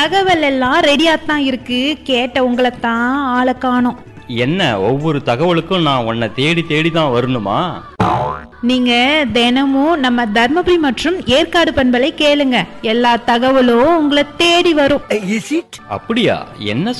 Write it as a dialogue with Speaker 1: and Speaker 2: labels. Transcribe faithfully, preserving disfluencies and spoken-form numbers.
Speaker 1: தகவல் எல்லாம் ரெடியா தான் இருக்கு. கேட்ட உங்களை தான் ஆளை காணோம்.
Speaker 2: என்ன ஒவ்வொரு தகவலுக்கும் நான் உன்னை தேடி தேடி தான் வரணுமா?
Speaker 1: நீங்க தினமும் நம்ம தர்மபுரி மற்றும் ஏற்காடு பண்பலை கேளுங்க. எல்லா தகவலும் உங்களை தேடி வரும்.
Speaker 2: அப்படியா? என்ன